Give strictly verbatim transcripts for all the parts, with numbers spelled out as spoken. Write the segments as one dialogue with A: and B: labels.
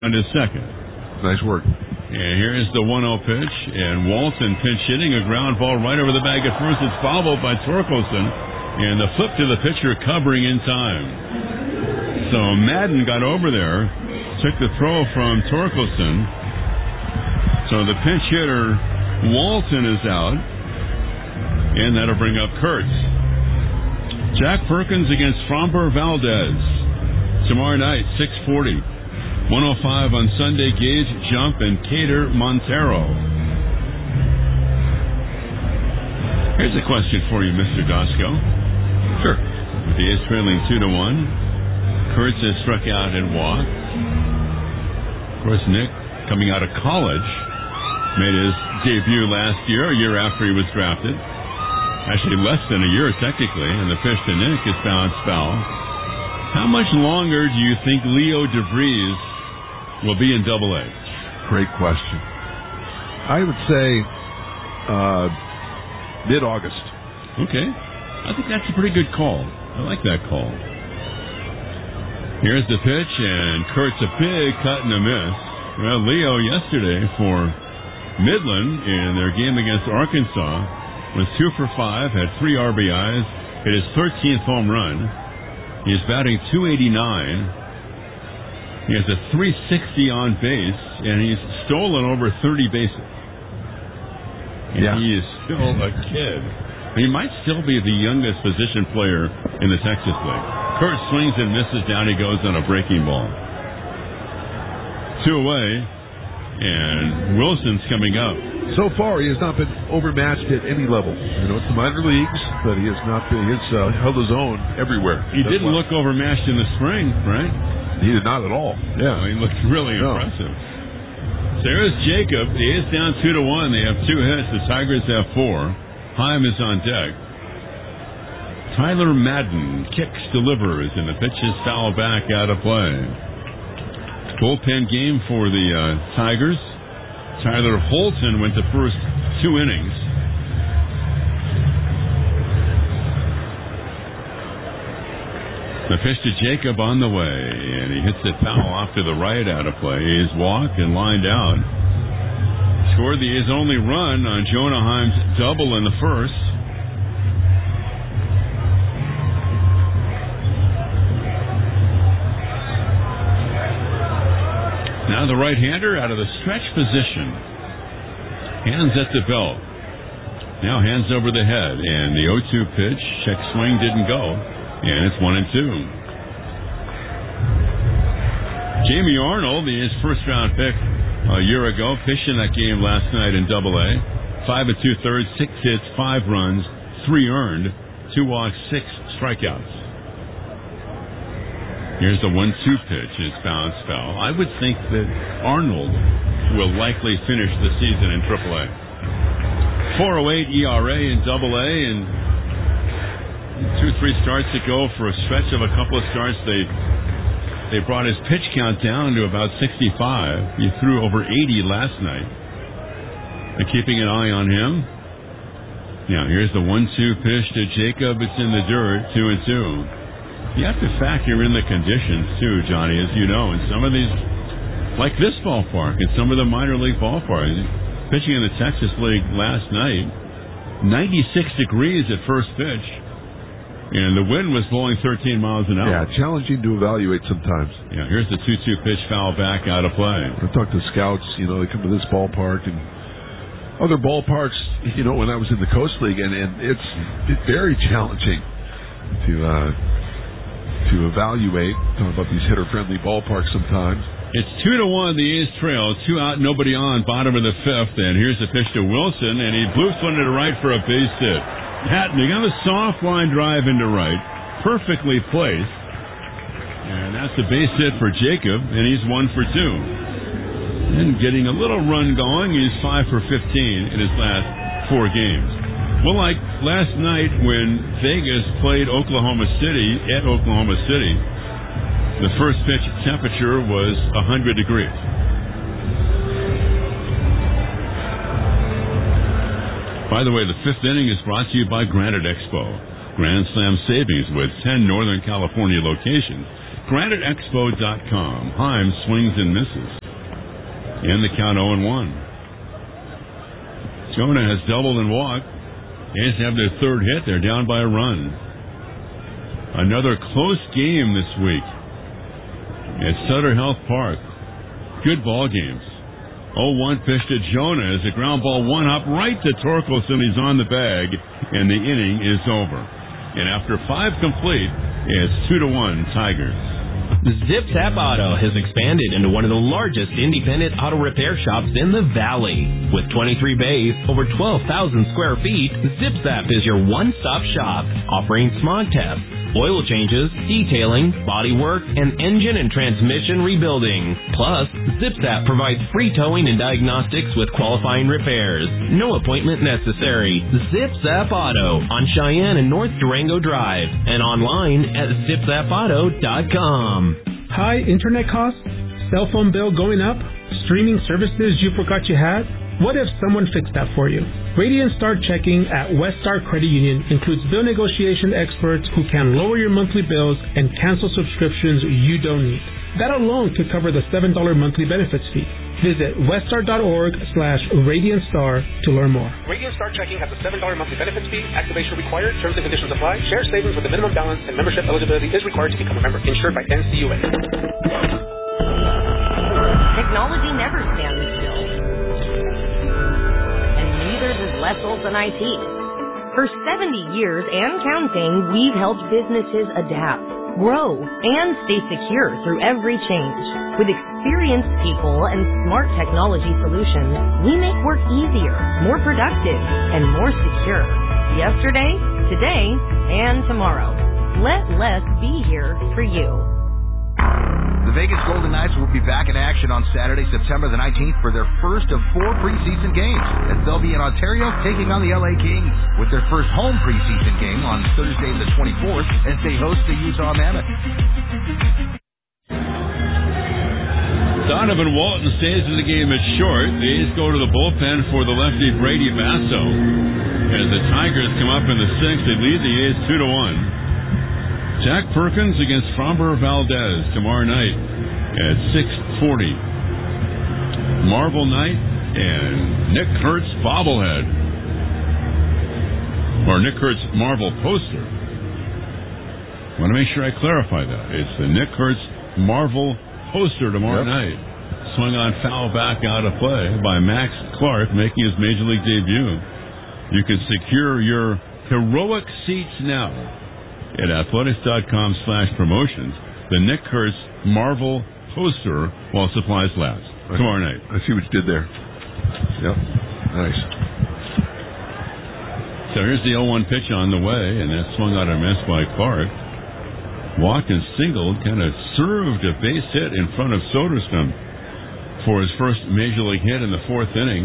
A: on his second.
B: Nice work.
A: And here's the one oh pitch, and Walton pinch hitting a ground ball right over the bag at first. It's fouled by Torkelson, and the flip to the pitcher covering in time. So Madden got over there, took the throw from Torkelson. So the pinch hitter, Walton, is out, and that'll bring up Kurtz. Jack Perkins against Framber Valdez. Tomorrow night, six forty. one oh five on Sunday, Gage Jump and Cater Montero. Here's a question for you, Mister Gosko.
B: Sure.
A: With the A's trailing two to one, Kurtz has struck out and walked. Of course, Nick, coming out of college, made his debut last year, a year after he was drafted. Actually, less than a year, technically, and the pitch to Nick is bounced foul. How much longer do you think Leo DeVries will be in Double A?
B: Great question. I would say uh, mid-August.
A: Okay. I think that's a pretty good call. I like that call. Here's the pitch, and Kurt's a big cut and a miss. Well, Leo yesterday for Midland in their game against Arkansas was two for five, had three R B Is, hit his thirteenth home run. He's batting two eighty-nine. He has a three sixty on base, and he's stolen over thirty bases. And
B: yeah.
A: he is still a kid. He might still be the youngest position player in the Texas League. Kurt swings and misses, down he goes on a breaking ball. Two away, and Wilson's coming up.
B: So far, he has not been overmatched at any level. You know, it's the minor leagues, but he has not been. He has uh, held his own everywhere.
A: He That's didn't well. look overmatched in the spring, right?
B: He did not at all.
A: Yeah, he looked really no. impressive. So here's Jacob. He is down two to one. They have two hits. The Tigers have four. Heim is on deck. Tyler Madden kicks, delivers, and the pitch is fouled back out of play. Bullpen game for the uh, Tigers. Tyler Holton went the first two innings. The pitch to Jacob on the way, and he hits it foul off to the right out of play. He's walked and lined out. Scored the his only run on Jonah Heim's double in the first. Now the right-hander out of the stretch position. Hands at the belt. Now hands over the head. And the oh two pitch. Check swing didn't go. And it's one and two. Jamie Arnold, his first-round pick a year ago, pitched in that game last night in Double A. Five and two-thirds, six hits, five runs, three earned, two walks, six strikeouts. Here's the one two pitch. It's bounced foul. I would think that Arnold will likely finish the season in Triple A. four oh eight E R A in Double A, and two, three starts ago for a stretch of a couple of starts, they they brought his pitch count down to about sixty-five. He threw over eighty last night. They're keeping an eye on him. Now, here's the one two pitch to Jacob. It's in the dirt, two and two. You have to factor in the conditions, too, Johnny, as you know. And some of these, like this ballpark and some of the minor league ballparks, pitching in the Texas League last night, ninety-six degrees at first pitch, and the wind was blowing thirteen miles an hour.
B: Yeah, challenging to evaluate sometimes.
A: Yeah, here's the two two pitch, foul back, out of play.
B: I talk to scouts, you know, they come to this ballpark and other ballparks, you know, when I was in the Coast League, and, and it's, it's very challenging to... Uh, to evaluate. Talking about these hitter-friendly ballparks sometimes.
A: It's two to one, the A's trail. Two out, nobody on, bottom of the fifth. And here's the pitch to Wilson, and he bloofs one to the right for a base hit. Hatton, he got a soft line drive into right. Perfectly placed. And that's a base hit for Jacob, and he's one for two. And getting a little run going, he's five for fifteen in his last four games. Well, like last night when Vegas played Oklahoma City at Oklahoma City, the first pitch temperature was one hundred degrees. By the way, the fifth inning is brought to you by Granite Expo. Grand Slam savings with ten Northern California locations. Granite Expo dot com. Heim swings and misses. And the count oh and one. Jonah has doubled and walked. A's have their third hit. They're down by a run. Another close game this week at Sutter Health Park. Good ball games. oh one pitch to Jonah as a ground ball one hop right to Torkelson. He's on the bag, and the inning is over. And after five complete, it's two to one Tigers.
C: Zip Zap Auto has expanded into one of the largest independent auto repair shops in the Valley. With twenty-three bays, over twelve thousand square feet, Zip Zap is your one-stop shop, offering smog tests, oil changes, detailing, body work, and engine and transmission rebuilding. Plus, Zip Zap provides free towing and diagnostics with qualifying repairs. No appointment necessary. Zip Zap Auto on Cheyenne and North Durango Drive and online at zip zap auto dot com.
D: High internet costs? Cell phone bill going up? Streaming services you forgot you had? What if someone fixed that for you? Radiant Star Checking at Weststar Credit Union includes bill negotiation experts who can lower your monthly bills and cancel subscriptions you don't need. That alone could cover the seven dollars monthly benefits fee. Visit weststar.org slash Radiant Star to learn more.
E: Radiant Star Checking has a seven dollars monthly benefits fee. Activation required. Terms and conditions apply. Share savings with a minimum balance and membership eligibility is required to become a member. Insured by N C U A.
F: Technology never stands still. And neither does Les Olson I T. For seventy years and counting, we've helped businesses adapt, grow, and stay secure through every change. With experienced people and smart technology solutions, we make work easier, more productive, and more secure. Yesterday, today, and tomorrow. Let Les be here for you.
G: The Vegas Golden Knights will be back in action on Saturday, September the nineteenth for their first of four preseason games, as they'll be in Ontario taking on the L A Kings with their first home preseason game on Thursday the twenty-fourth as they host the Utah Mammoth.
A: Donovan Walton stays in the game at short. The A's go to the bullpen for the lefty Brady Basso. As the Tigers come up in the sixth, they lead the A's two to one. Jack Perkins against Framber Valdez tomorrow night at six forty. Marvel Knight and Nick Kurtz bobblehead. Or Nick Kurtz Marvel poster. I want to make sure I clarify that. It's the Nick Kurtz Marvel poster tomorrow yep. night. Swung on foul back out of play by Max Clark, making his Major League debut. You can secure your heroic seats now at athletics.com slash promotions. The Nick Kurtz Marvel poster while supplies last. Okay. Tomorrow night.
B: I see what you did there. Yep. Nice.
A: So here's the oh one pitch on the way, and that swung out a miss by Clark. Walked and singled, kind of served a base hit in front of Soderstrom for his first Major League hit in the fourth inning.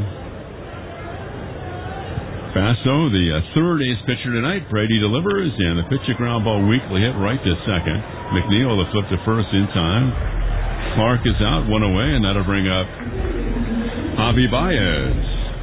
A: Basso, the uh, third ace pitcher tonight. Brady delivers, and the pitch a ground ball weakly hit right to second. McNeil the flip to first in time. Clark is out, one away, and that'll bring up Javi Baez.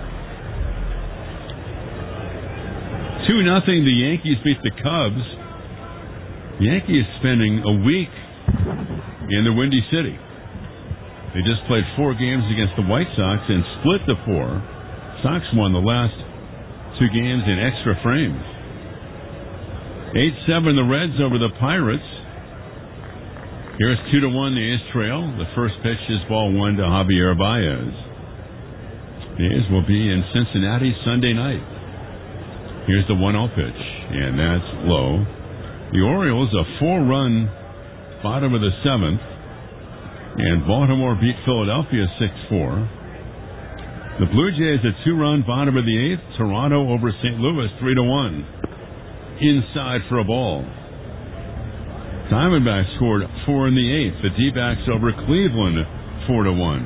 A: two nothing, the Yankees beat the Cubs. The Yankees spending a week in the Windy City. They just played four games against the White Sox and split the four. Sox won the last two games in extra frames. eight seven the Reds over the Pirates. Here's two to one the A's trail. The first pitch is ball one to Javier Baez. The A's will be in Cincinnati Sunday night. Here's the one oh pitch, and that's low. The Orioles a four-run bottom of the seventh, and Baltimore beat Philadelphia six four. The Blue Jays a two-run bottom of the eighth. Toronto over Saint Louis three to one. Inside for a ball. Diamondbacks scored four in the eighth. The D-backs over Cleveland four to one.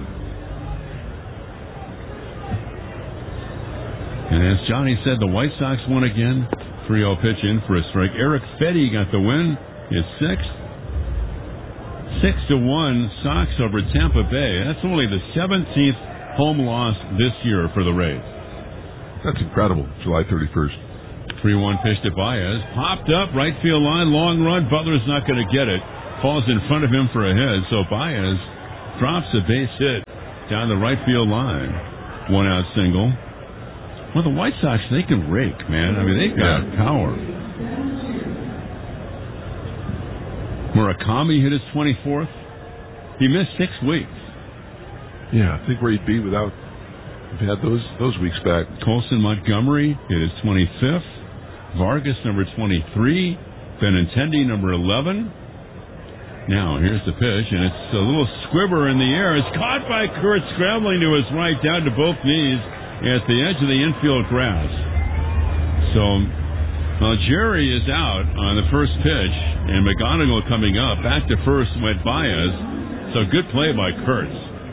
A: And as Johnny said, the White Sox won again. three oh pitch in for a strike. Eric Fetty got the win. His sixth. six to one Sox over Tampa Bay. That's only the seventeenth home loss this year for the Rays.
B: That's incredible. July thirty-first. three
A: one pitch to Baez. Popped up, right field line, long run. Butler's not going to get it. falls in front of him for a hit, so Baez drops a base hit down the right field line. One out single. Well, the White Sox, they can rake, man. I mean, they've got yeah. power. Murakami hit his twenty-fourth. He missed six weeks.
B: Yeah, I think where he'd be without if he had those those weeks back.
A: Colson Montgomery hit his twenty-fifth. Vargas, number twenty-three. Benintendi, number eleven. Now, here's the pitch, and it's a little squibber in the air. It's caught by Kurt, scrambling to his right, down to both knees at the edge of the infield grass. So, well, Jerry is out on the first pitch, and McGonigal coming up. Back to first went Baez. So, good play by Kurtz.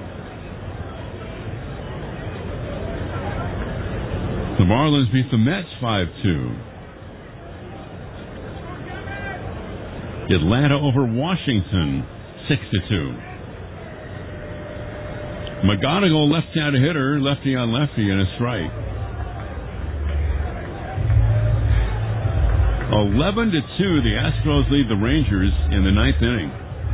A: The Marlins beat the Mets five two. Atlanta over Washington six to two. McGonigal, left-handed hitter, lefty on lefty, and a strike. eleven to two, the Astros lead the Rangers in the ninth inning.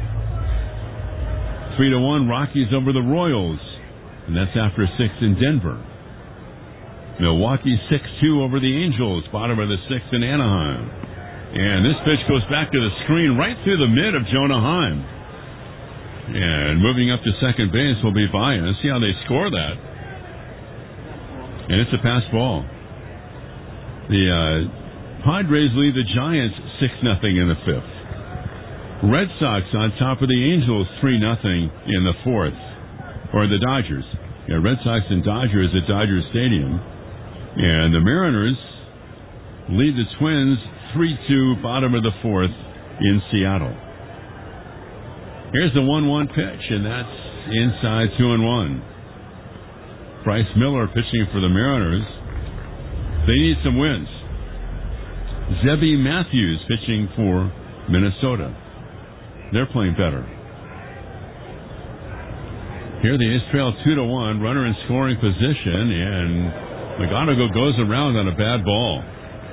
A: three to one, Rockies over the Royals, and that's after six in Denver. Milwaukee six two over the Angels, bottom of the sixth in Anaheim. And this pitch goes back to the screen right through the mid of Jonah Heim. And moving up to second base will be Baez. See how they score that. And it's a pass ball. The uh, Padres lead the Giants six nothing in the fifth. Red Sox on top of the Angels three nothing in the fourth. Or the Dodgers. Yeah, Red Sox and Dodgers at Dodger Stadium. And the Mariners lead the Twins three two, bottom of the fourth in Seattle. Here's the one one pitch, and that's inside two and one. Bryce Miller pitching for the Mariners. They need some wins. Zebby Matthews pitching for Minnesota. They're playing better. Here the A's trail two to one, runner in scoring position, and McGonigal goes around on a bad ball.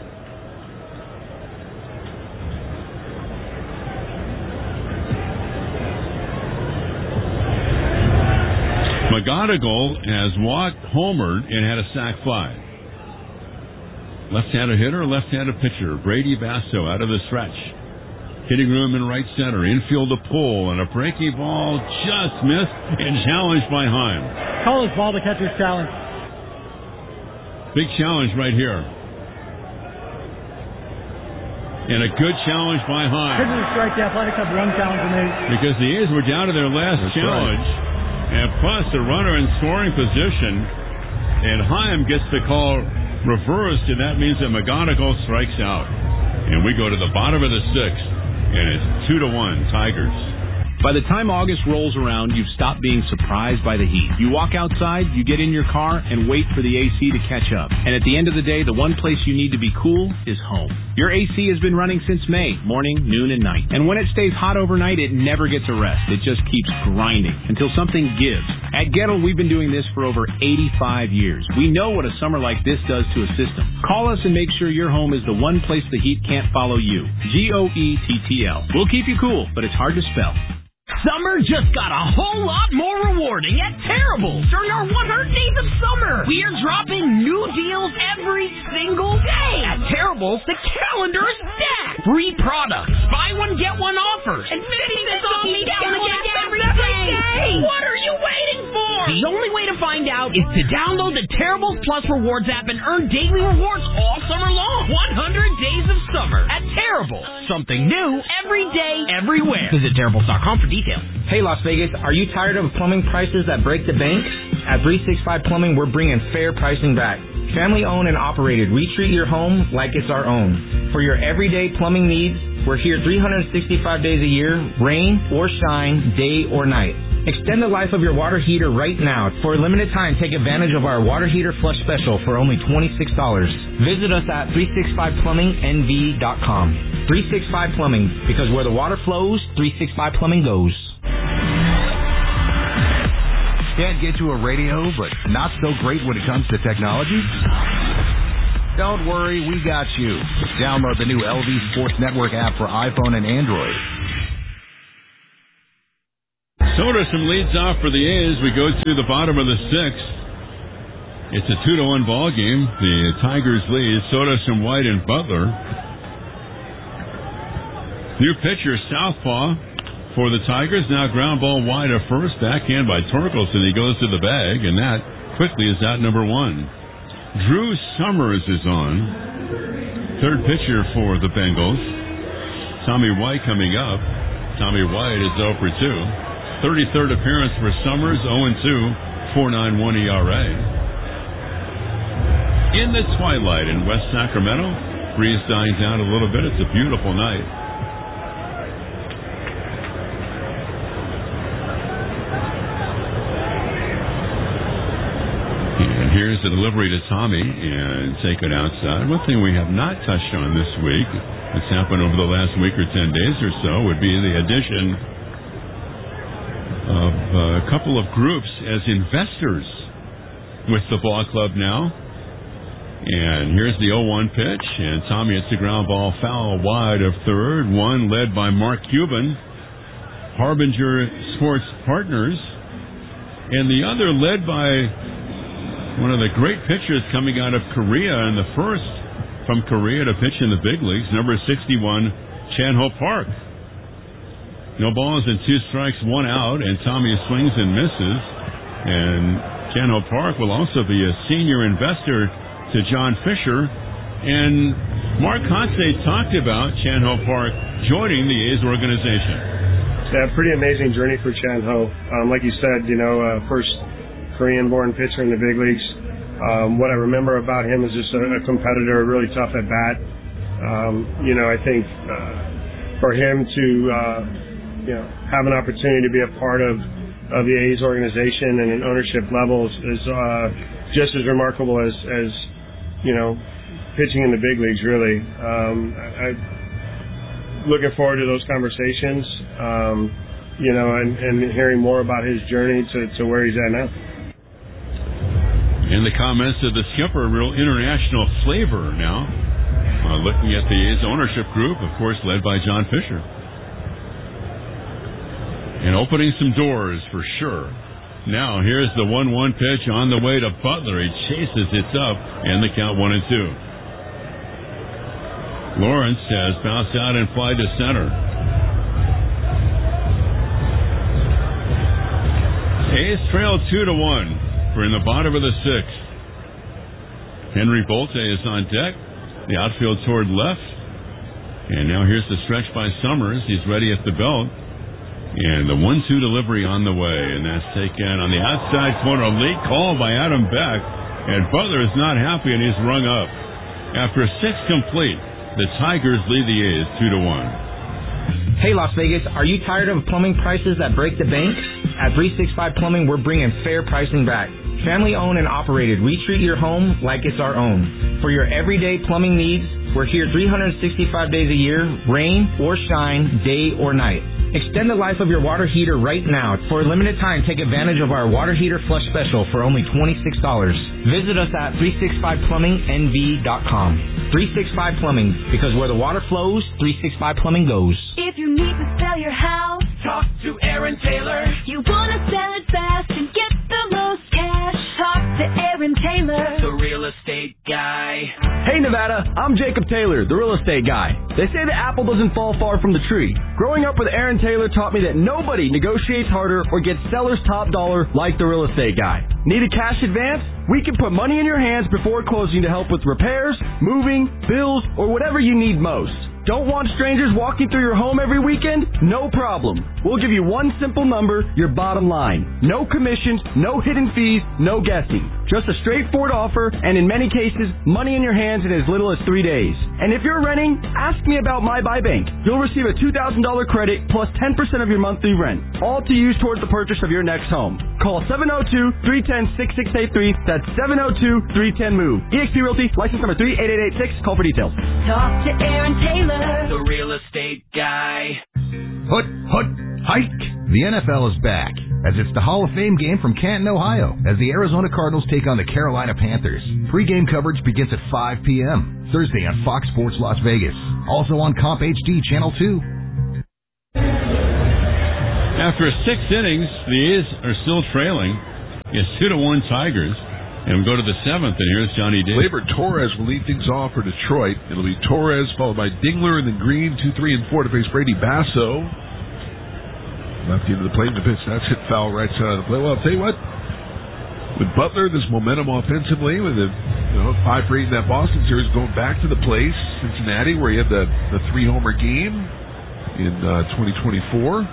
A: McGonigal has walked, homered, and had a sac fly. Left-handed hitter, left-handed pitcher. Brady Basso out of the stretch. Hitting room in right center. Infield to pull, and a breaking ball just missed and challenged by Heim.
H: Call this ball the catcher's challenge.
A: Big challenge right here. And a good challenge by Heim.
H: Pitcher's strike. The Athletics have one challenge remaining.
A: Because the A's were down to their last That's challenge. Right. And plus, the runner in scoring position, and Heim gets the call reversed, and that means that McGonigal strikes out. And we go to the bottom of the sixth, and it's two to one, Tigers.
I: By the time August rolls around, you've stopped being surprised by the heat. You walk outside, you get in your car, and wait for the A C to catch up. And at the end of the day, the one place you need to be cool is home. Your A C has been running since May, morning, noon, and night. And when it stays hot overnight, it never gets a rest. It just keeps grinding until something gives. At Gettle, we've been doing this for over eighty-five years. We know what a summer like this does to a system. Call us and make sure your home is the one place the heat can't follow you. G O E T T L. We'll keep you cool, but it's hard to spell.
J: Summer just got a whole lot more rewarding at Terrible during our one hundred days of summer. We are dropping new deals every single day. At Terrible, the calendar is stacked. Free products, buy one, get one offers, and fifty cents off each gallon of gas every day. What are you waiting for? The only way to find out is to download the Terrible Plus Rewards app and earn daily rewards all summer long. one hundred days of summer at Terrible. Something new every day, everywhere. Visit Terribles dot com for details.
K: Hey Las Vegas, are you tired of plumbing prices that break the bank? At three sixty-five Plumbing, we're bringing fair pricing back. Family owned and operated, we treat your home like it's our own. For your everyday plumbing needs, we're here three hundred sixty-five days a year, rain or shine, day or night. Extend the life of your water heater right now. For a limited time, take advantage of our water heater flush special for only twenty-six dollars. Visit us at three sixty-five plumbing N V dot com. three sixty-five Plumbing, because where the water flows, three sixty-five Plumbing goes.
G: Can't get to a radio, but not so great when it comes to technology? Don't worry, we got you. Download the new L V Sports Network app for iPhone and Android.
A: Soderstrom leads off for the A's. We go to the bottom of the sixth. It's a two to one ball game. The Tigers lead. Soderstrom, White, and Butler. New pitcher, southpaw for the Tigers. Now ground ball wide at first. Backhand by Torkelson. He goes to the bag, and that quickly is out number one. Drew Summers is on. Third pitcher for the Bengals. Tommy White coming up. Tommy White is oh for two. thirty-third appearance for Summers, oh and two, four point nine one E R A. In the twilight in West Sacramento, breeze dying down a little bit. It's a beautiful night. And here's the delivery to Tommy and take it outside. One thing we have not touched on this week, it's happened over the last week or ten days or so, would be the addition of a couple of groups as investors with the ball club now. And here's the oh one pitch, and Tommy hits the ground ball foul wide of third. One led by Mark Cuban, Harbinger Sports Partners, and the other led by one of the great pitchers coming out of Korea in the first from Korea to pitch in the big leagues, number sixty-one, Chan-Ho Park. No balls and two strikes, one out, and Tommy swings and misses. And Chan-Ho Park will also be a senior investor to John Fisher. And Mark Conte talked about Chan-Ho Park joining the A's organization.
L: Yeah, pretty amazing journey for Chan-Ho. Um, like you said, you know, uh, first Korean-born pitcher in the big leagues. Um, what I remember about him is just a, a competitor, really tough at bat. Um, you know, I think uh, for him to... Uh, you know, have an opportunity to be a part of, of the A's organization and an ownership level is uh, just as remarkable as, as, you know, pitching in the big leagues, really. Um, I, I'm looking forward to those conversations, um, you know, and, and hearing more about his journey to, to where he's at now.
A: In the comments of the skipper, real international flavor now. Uh, looking at the A's ownership group, of course, led by John Fisher. And opening some doors for sure. Now here's the one one pitch on the way to Butler. He chases it up, and the count one and two. Lawrence has bounced out and fly to center. A's trail two to one. We're in the bottom of the sixth. Henry Bolte is on deck. The outfield toward left. And now here's the stretch by Summers. He's ready at the belt. And the one two delivery on the way, and that's taken on the outside corner. A late call by Adam Beck, and Butler is not happy, and he's rung up. After six complete, the Tigers lead the A's two to one.
K: Hey, Las Vegas, are you tired of plumbing prices that break the bank? At three sixty-five Plumbing, we're bringing fair pricing back. Family owned and operated, we treat your home like it's our own. For your everyday plumbing needs, we're here three hundred sixty-five days a year, rain or shine, day or night. Extend the life of your water heater right now. For a limited time, take advantage of our water heater flush special for only twenty-six dollars. Visit us at three sixty-five plumbing n v dot com. three sixty-five Plumbing, because where the water flows, three sixty-five Plumbing goes.
M: If you need to sell your house,
J: talk to Aaron Taylor.
M: You want to sell it fast and get the most cash, talk to Aaron Taylor,
J: the real estate guy.
N: Hey Nevada, I'm Jacob Taylor, the real estate guy. They say the apple doesn't fall far from the tree. Growing up with Aaron Taylor taught me that nobody negotiates harder or gets seller's top dollar like the real estate guy. Need a cash advance? We can put money in your hands before closing to help with repairs, moving, bills, or whatever you need most. Don't want strangers walking through your home every weekend? No problem. We'll give you one simple number, your bottom line. No commissions, no hidden fees, no guessing. Just a straightforward offer, and in many cases, money in your hands in as little as three days. And if you're renting, ask me about My Buy Bank. You'll receive a two thousand dollars credit plus ten percent of your monthly rent, all to use towards the purchase of your next home. Call seven oh two, three one oh, six six eight three. That's seven oh two, three one oh, MOVE. E X P Realty, license number three eight eight eight six. Call for details.
M: talk to Aaron Taylor,
J: the real estate guy.
G: Hut, hut, hike. The N F L is back, as it's the Hall of Fame game from Canton, Ohio, as the Arizona Cardinals take on the Carolina Panthers. Pre-game coverage begins at five p.m. Thursday on Fox Sports Las Vegas. Also on Comp H D Channel two.
A: After six innings, the A's are still trailing. It's two to one Tigers. And we go to the seventh, and here's Johnny Day.
B: Gleyber Torres will lead things off for Detroit. It'll be Torres followed by Dingler and then Green, two, three, and four to face Brady Basso. Left into the plate in the pitch. That's hit foul right side of the plate. Well, I'll tell you what. With Butler, this momentum offensively, with a you know, five for eight in that Boston series, going back to the place, Cincinnati, where he had the, the three-homer game in uh, twenty twenty-four.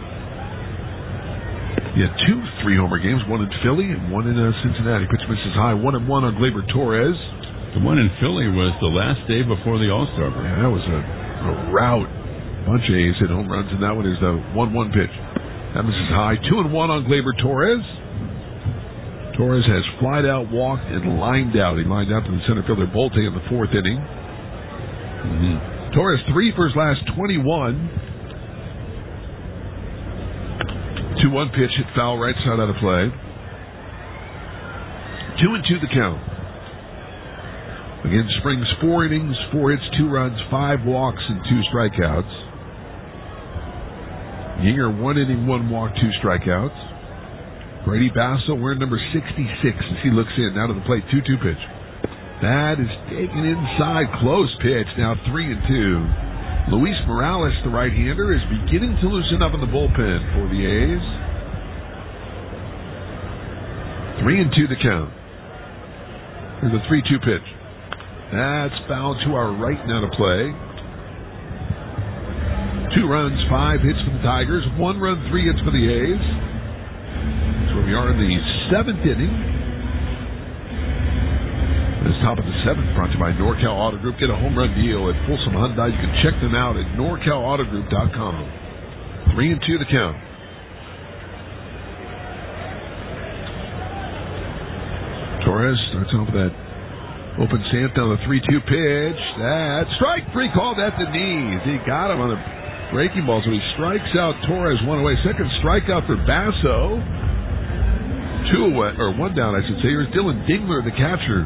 B: He had two three-homer games, one in Philly and one in uh, Cincinnati. Pitch misses high, one and one on Gleyber Torres.
A: The one in Philly was the last day before the All-Star break.
B: Yeah, that was a, a rout. Bunch of A's hit home runs, and that one is the one one pitch. That misses high, two and one on Gleyber Torres. Torres has flied out, walked, and lined out. He lined out to the center fielder Bolte in the fourth inning. Mm-hmm. Torres three for his last twenty-one. two one pitch, hit foul right side out of play. Two and two the count. Again, Springs four innings, four hits, two runs, five walks, and two strikeouts. Yinger one inning, one walk, two strikeouts. Brady Basso wearing number sixty-six as he looks in. Now to the plate, two two pitch. That is taken inside, close pitch. Now three and two. Luis Morales, the right-hander, is beginning to loosen up in the bullpen for the A's. Three and two the count. Here's a three two pitch. That's fouled to our right, now to play. Two runs, five hits for the Tigers. One run, three hits for the A's. That's where we are in the seventh inning. This top of the seventh, brought to you by NorCal Auto Group. Get a home run deal at Folsom Hyundai. You can check them out at norcal auto group dot com. Three and two the count. Torres starts off with that open stance down the three two pitch. That strike three called at the knees. He got him on a breaking ball, so he strikes out Torres one away. Second strikeout for Basso. Two away, or one down, I should say. Here's Dylan Dingler, the catcher.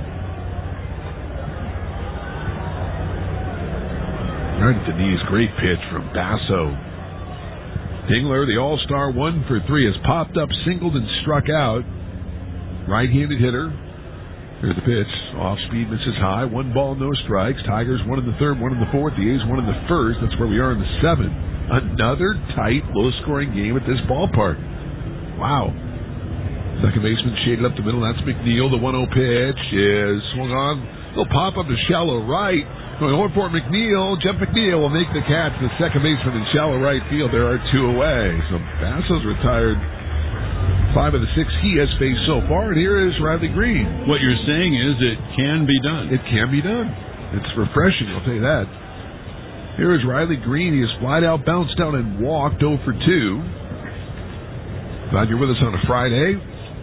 B: Right at the knees, great pitch from Basso. Dingler, the all-star, one for three, has popped up, singled, and struck out. Right-handed hitter. Here's the pitch. Off speed, misses high. One ball, no strikes. Tigers one in the third, one in the fourth. The A's one in the first. That's where we are in the seventh. Another tight, low-scoring game at this ballpark. Wow. Second baseman shaded up the middle. That's McNeil. The one oh pitch is swung on. Little pop up to shallow right. Going over for McNeil. Jeff McNeil will make the catch. The second baseman in shallow right field. There are two away. So Basso's retired five of the six he has faced so far. And here is Riley Green.
A: What you're saying is it can be done.
B: It can be done. It's refreshing, I'll tell you that. Here is Riley Green. He has flied out, bounced down, and walked oh for two. Glad you're with us on a Friday.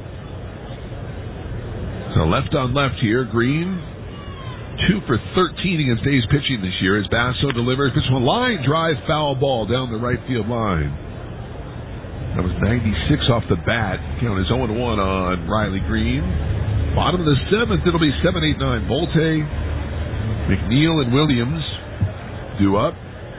B: So left on left here, Green. Two for thirteen against A's pitching this year as Basso delivers. Pitch one line drive, foul ball down the right field line. That was ninety-six off the bat. Count is oh and one on Riley Green. Bottom of the seventh, it'll be seven eight nine. Bolte, McNeil, and Williams due up.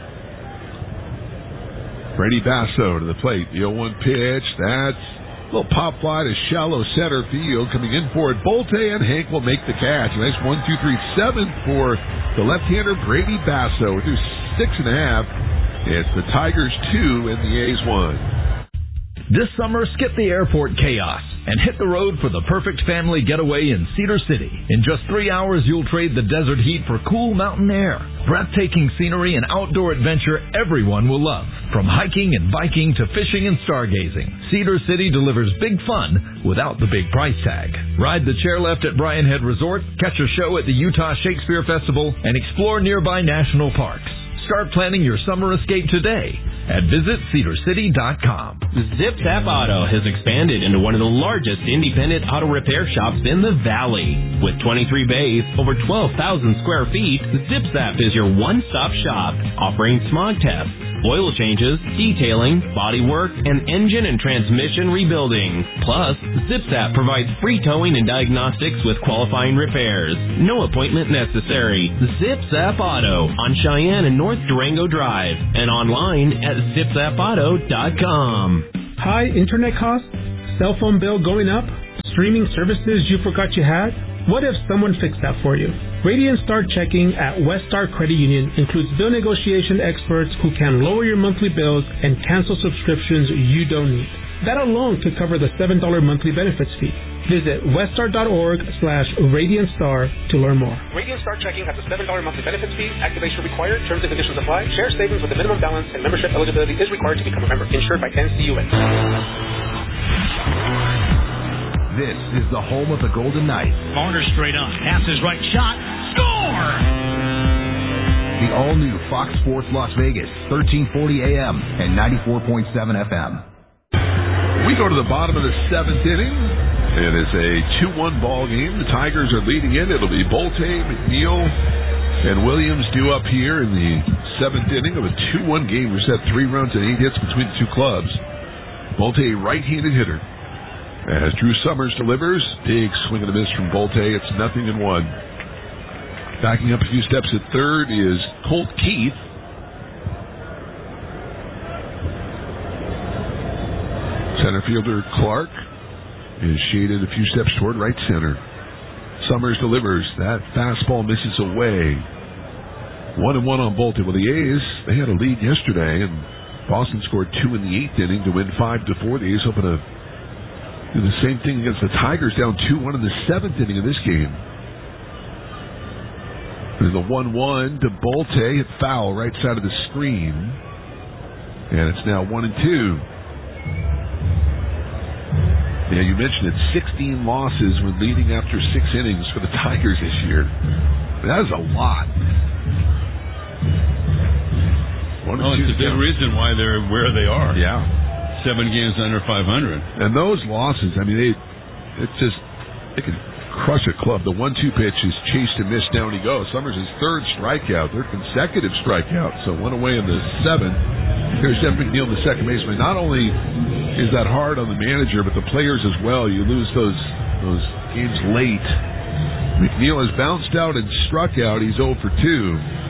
B: Brady Basso to the plate. The oh one pitch. That's a little pop fly to shallow center field. Coming in for it, Bolte, and Hank will make the catch. Nice one, two, three, seven for the left-hander Brady Basso. Through six and a half, it's the Tigers two and the A's one.
O: This summer, skip the airport chaos and hit the road for the perfect family getaway in Cedar City. In just three hours, you'll trade the desert heat for cool mountain air. Breathtaking scenery and outdoor adventure everyone will love. From hiking and biking to fishing and stargazing, Cedar City delivers big fun without the big price tag. Ride the chairlift at Brian Head Resort, catch a show at the Utah Shakespeare Festival, and explore nearby national parks. Start planning your summer escape today at visit cedar city dot com.
C: Zip Zap Auto has expanded into one of the largest independent auto repair shops in the Valley. With twenty-three bays, over twelve thousand square feet, Zip Zap is your one-stop shop, offering smog tests, oil changes, detailing, bodywork, and engine and transmission rebuilding. Plus, ZipZap provides free towing and diagnostics with qualifying repairs. No appointment necessary. ZipZap Auto on Cheyenne and North Durango Drive and online at zip zap auto dot com.
D: High internet costs? Cell phone bill going up? Streaming services you forgot you had? What if someone fixed that for you? Radiant Star Checking at Westar Credit Union includes bill negotiation experts who can lower your monthly bills and cancel subscriptions you don't need. That alone could cover the seven dollars monthly benefits fee. Visit westar.org slash Radiant Star to learn more.
E: Radiant Star Checking has a seven dollars monthly benefits fee. Activation required. Terms and conditions apply. Share savings with a minimum balance and membership eligibility is required to become a member. Insured by N C U A.
G: This is the home of the Golden Knights.
J: Marner straight on. Pass his right shot. Score!
G: The all-new Fox Sports Las Vegas, thirteen forty A M and ninety-four point seven F M.
B: We go to the bottom of the seventh inning. It is a two one ball game. The Tigers are leading in. It'll be Bolte, McNeil, and Williams due up here in the seventh inning of a two one game. We're set three runs and eight hits between the two clubs. Bolte, a right-handed hitter. As Drew Summers delivers, big swing and a miss from Bolte. It's nothing in one. Backing up a few steps at third is Colt Keith. Center fielder Clark is shaded a few steps toward right center. Summers delivers. That fastball misses away. One and one on Bolte. Well, the A's, they had a lead yesterday, and Boston scored two in the eighth inning to win five to four. The A's hoping to do the same thing against the Tigers, down two one in the seventh inning of this game. There's the one one to Bolte, hit foul right side of the screen. And it's now one and two. Yeah, you mentioned it, sixteen losses when leading after six innings for the Tigers this year. That is a lot.
A: Well, it's a big reason why they're where they are.
B: Yeah.
A: Seven games under five hundred.
B: And those losses, I mean, they, it's just, they can crush a club. The one two pitch is chased and missed, down he goes. Summers' his third strikeout, their consecutive strikeout. So one away in the seventh. Here's Jeff McNeil, the second baseman. Not only is that hard on the manager, but the players as well. You lose those those games late. McNeil has bounced out and struck out. He's oh for two.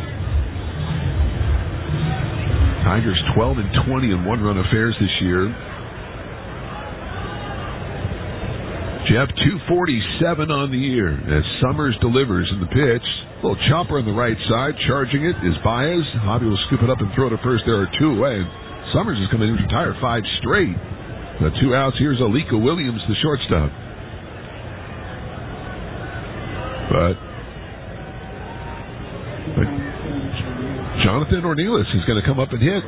B: Tigers twelve and twenty in one-run affairs this year. Jeff, two forty-seven on the year as Summers delivers in the pitch. A little chopper on the right side. Charging it is Baez. Hobby will scoop it up and throw to first. There are two away. Summers is coming in to retire five straight. The two outs. Here's Alika Williams, the shortstop. But, but Jonathan Ornelas is going to come up and hit.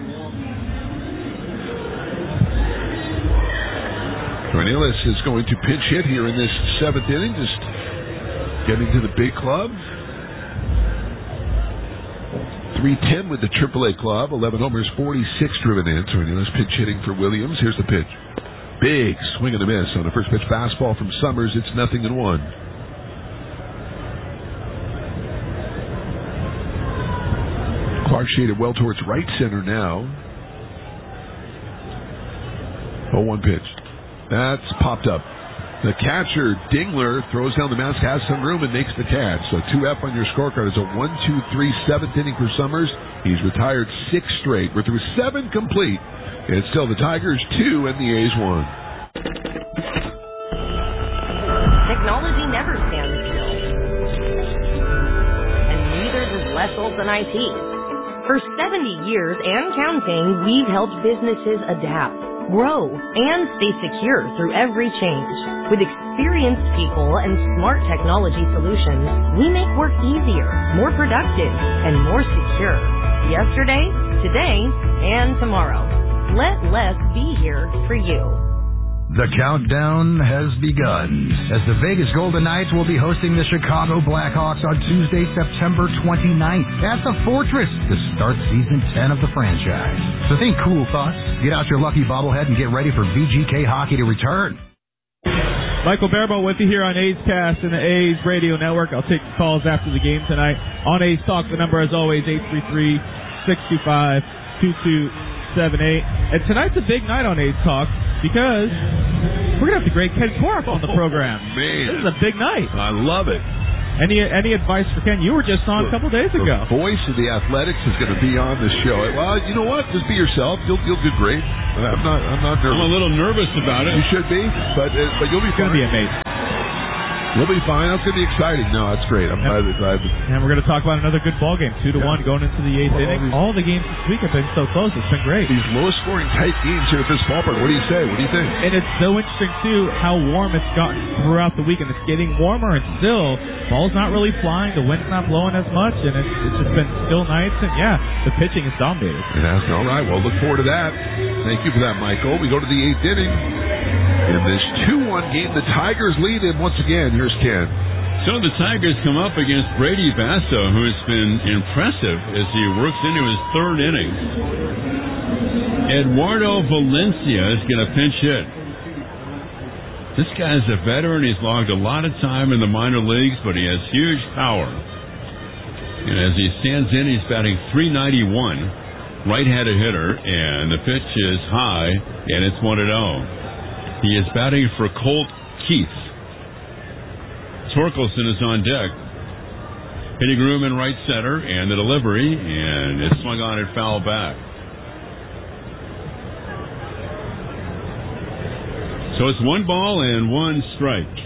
B: Ornelas is going to pinch hit here in this seventh inning, just getting to the big club. three ten with the triple A club, eleven homers, forty-six driven in. So Ornelas pinch hitting for Williams. Here's the pitch. Big swing and a miss on the first pitch fastball from Summers. It's nothing in one. Clark shaded well towards right center now. oh one pitch. That's popped up. The catcher, Dingler, throws down the mask, has some room, and makes the catch. So two F on your scorecard. It's a one two three seventh inning for Summers. He's retired six straight. We're through seven complete. It's still the Tigers two and the A's one.
F: Technology never stands still. And neither does Les Olson I T. For seventy years and counting, we've helped businesses adapt, grow, and stay secure through every change. With experienced people and smart technology solutions, we make work easier, more productive, and more secure. Yesterday, today, and tomorrow. Let Les be here for you.
G: The countdown has begun as the Vegas Golden Knights will be hosting the Chicago Blackhawks on Tuesday, September twenty-ninth at the Fortress to start season ten of the franchise. So think cool thoughts, get out your lucky bobblehead, and get ready for V G K hockey to return.
P: Michael Barabo with you here on A's Cast and the A's Radio Network. I'll take calls after the game tonight on A's Talk. The number, as always, eight three three, six two five, two two seven eight. And tonight's a big night on A's Talk because we're going to have the great Ken Korach on the program.
B: Oh, man.
P: This is a big night.
B: I love it.
P: Any any advice for Ken? You were just on a couple days ago.
B: The voice of the Athletics is going to be on the show. Well, you know what? Just be yourself. You'll you'll do great. I'm not I'm not nervous.
A: I'm a little nervous about it.
B: You should be, but uh, but you'll be
P: it's
B: fine.
P: It's going to be amazing.
B: You'll be fine. It's going to be exciting. No, that's great. I'm glad. glad.
P: And we're going to talk about another good ball game, two to yeah. one, going into the eighth well, inning. All the games this week have been so close. It's been great.
B: These low-scoring tight games here at this ballpark. What do you say? What do you think?
P: And it's so interesting too how warm it's gotten throughout the week, and it's getting warmer. And still, ball's not really flying. The wind's not blowing as much, and it's, it's just been still nights. And yeah, the pitching is dominated.
B: It has. All right. Well, look forward to that. Thank you for that, Michael. We go to the eighth inning. In this two one game, the Tigers lead it once again. Here's Ken.
A: So the Tigers come up against Brady Basso, who has been impressive as he works into his third inning. Eduardo Valencia is going to pinch hit. This guy's a veteran. He's logged a lot of time in the minor leagues, but he has huge power. And as he stands in, he's batting three ninety-one, right-handed hitter, and the pitch is high, and it's one and oh. He is batting for Colt Keith. Torkelson is on deck. Hitting room in right center, and the delivery, and it's swung on and foul back. So it's one ball and one strike.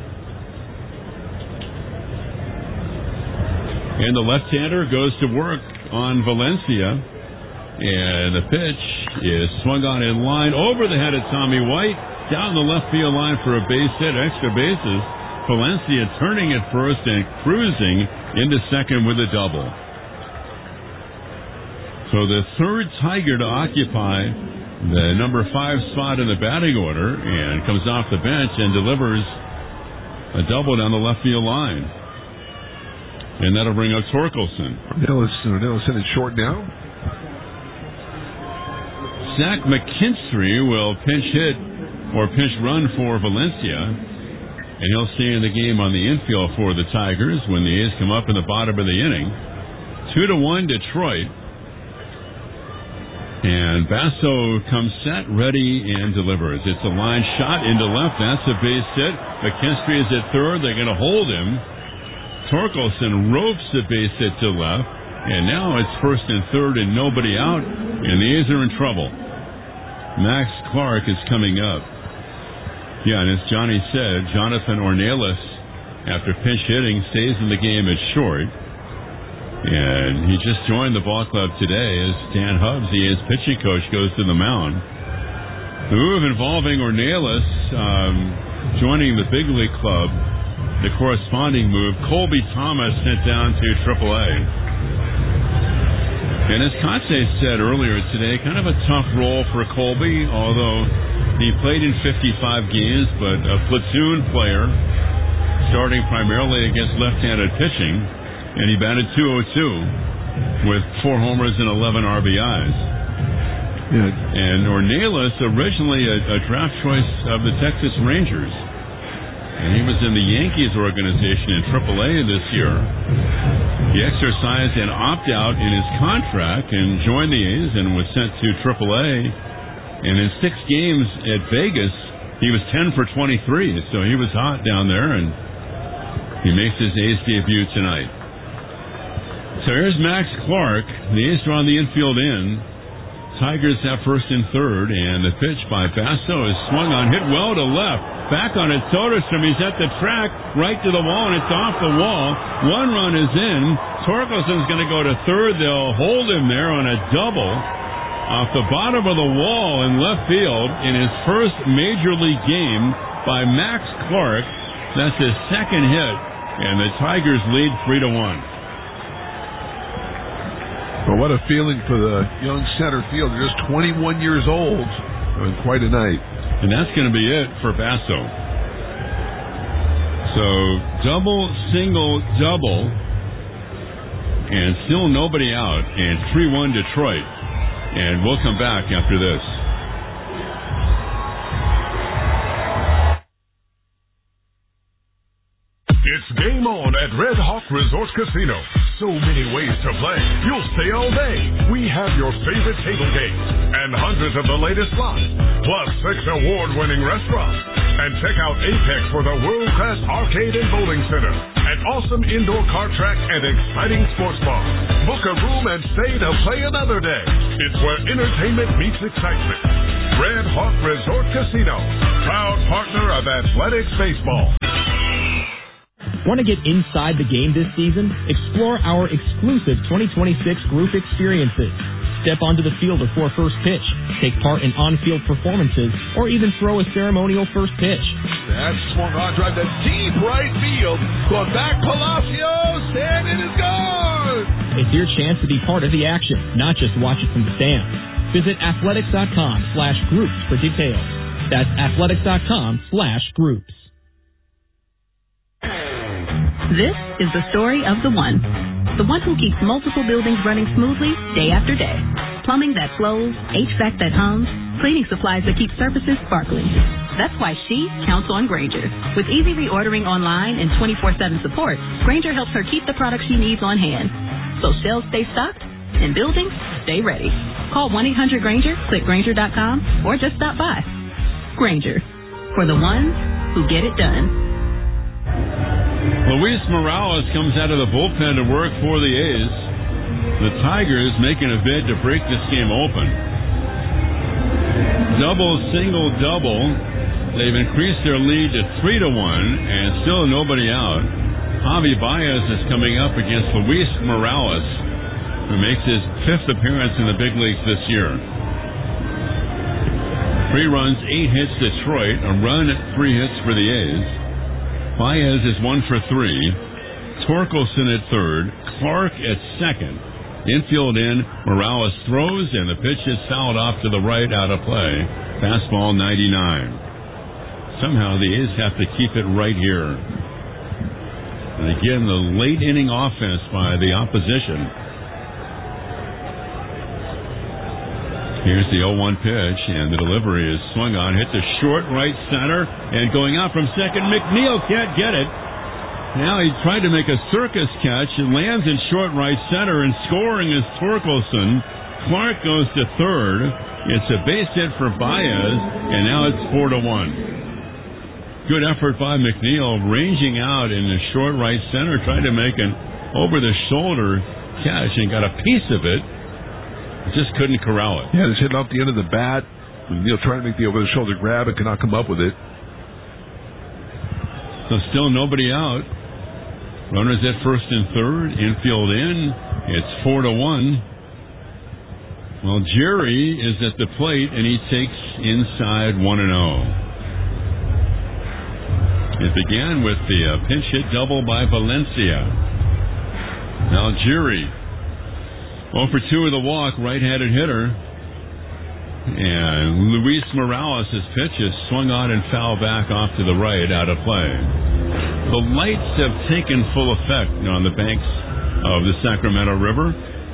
A: And the left-hander goes to work on Valencia, and the pitch is swung on in line over the head of Tommy White, down the left field line for a base hit, extra bases. Valencia turning at first and cruising into second with a double. So the third Tiger to occupy the number five spot in the batting order, and comes off the bench and delivers a double down the left field line. And that'll bring up Torkelson.
B: Ornelas in it short now.
A: Zach McKinstry will pinch hit or pinch run for Valencia. And he'll stay in the game on the infield for the Tigers when the A's come up in the bottom of the inning. Two to one Detroit. And Basso comes set, ready, and delivers. It's a line shot into left. That's a base hit. McKinstry is at third. They're going to hold him. Torkelson ropes the base hit to left. And now it's first and third and nobody out. And the A's are in trouble. Max Clark is coming up. Yeah, and as Johnny said, Jonathan Ornelas, after pinch hitting, stays in the game at short. And he just joined the ball club today as Dan Hubbs, the A's pitching coach, goes to the mound. The move involving Ornelas um, joining the big league club, the corresponding move, Colby Thomas sent down to triple A. And as Kase said earlier today, kind of a tough role for Colby, although he played in fifty-five games, but a platoon player, starting primarily against left-handed pitching, and he batted two oh two with four homers and eleven R B Is. Yeah. And Ornelas, originally a, a draft choice of the Texas Rangers, and he was in the Yankees organization in triple A this year. He exercised an opt-out in his contract and joined the A's and was sent to triple A. And in six games at Vegas, he was ten for twenty-three, so he was hot down there, and he makes his A's debut tonight. So here's Max Clark. The A's are on the infield in. Tigers have first and third, and the pitch by Basso is swung on, hit well to left. Back on it, Soderstrom. He's at the track, right to the wall, and it's off the wall. One run is in. Torkelson's going to go to third. They'll hold him there on a double off the bottom of the wall in left field in his first major league game by Max Clark. That's his second hit, and the Tigers lead three to one.
B: Well, what a feeling for the young center fielder, just twenty-one years old. And quite a night.
A: And that's going to be it for Basso. So double, single, double, and still nobody out, and three one Detroit. And we'll come back after this.
Q: It's game on at Red Hawk Resort Casino. so many ways to play, you'll stay all day. We have your favorite table games and hundreds of the latest slots, plus six award-winning restaurants. And check out Apex for the world-class arcade and bowling center, an awesome indoor kart track, and exciting sports bar. Book a room and stay to play another day. It's where entertainment meets excitement. Red Hawk Resort Casino, proud partner of Athletics Baseball.
K: Want to get inside the game this season? Explore our exclusive twenty twenty-six group experiences. Step onto the field before first pitch, take part in on-field performances, or even throw a ceremonial first pitch.
B: That swung on drive to deep right field. Going back, Palacios, and it is gone!
K: It's your chance to be part of the action, not just watch it from the stands. Visit athletics.com slash groups for details. That's athletics.com slash groups.
R: This is the story of the one. The one who keeps multiple buildings running smoothly day after day. Plumbing that flows, H V A C that hums, cleaning supplies that keep surfaces sparkling. That's why she counts on Grainger. With easy reordering online and twenty-four seven support, Grainger helps her keep the products she needs on hand. So shelves stay stocked and buildings stay ready. Call one eight hundred Grainger, click Grainger dot com, or just stop by. Grainger, for the ones who get it done.
A: Luis Morales comes out of the bullpen to work for the A's. The Tigers making a bid to break this game open. Double, single, double. They've increased their lead to three to one, and still nobody out. Javi Baez is coming up against Luis Morales, who makes his fifth appearance in the big leagues this year. Three runs, eight hits Detroit, a run, three hits for the A's. Baez is one for three. Torkelson at third. Clark at second. Infield in. Morales throws, and the pitch is fouled off to the right, out of play. Fastball ninety-nine. Somehow the A's have to keep it right here. And again, the late inning offense by the opposition. Here's the oh one pitch, and the delivery is swung on, hit to short right center, and going out from second, McNeil can't get it. Now he tried to make a circus catch and lands in short right center, and scoring is Torkelson. Clark goes to third. It's a base hit for Baez, and now it's four to one. Good effort by McNeil, ranging out in the short right center, trying to make an over-the-shoulder catch, and got a piece of it. Just couldn't corral it.
B: Yeah, just hitting off the end of the bat. Neil trying to make the over-the-shoulder grab and cannot come up with it.
A: So still nobody out. Runners at first and third. Infield in. It's four to one. Well, Jerry is at the plate, and he takes inside one and oh. It began with the uh, pinch hit double by Valencia. Now Jerry. oh for two with a walk, right-handed hitter. And Luis Morales' pitch is swung on and fouled back off to the right, out of play. The lights have taken full effect on the banks of the Sacramento River.